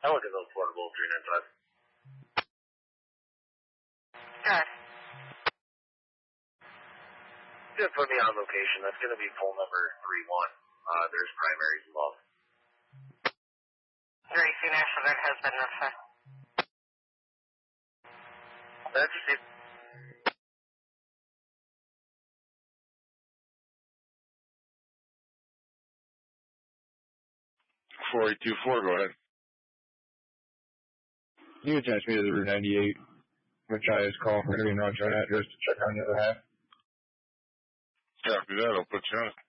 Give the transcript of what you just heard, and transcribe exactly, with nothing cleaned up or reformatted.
I'll look at those portable three nine five. Good. Just put me on location. That's going to be poll number three one. Uh, there's primaries involved. three two National Guard has been notified. That's it. four eight two four, go ahead. You attach me to the Route ninety-eight, which I is calling for going to be an on address to check on the other half. Copy that, I'll put you on it.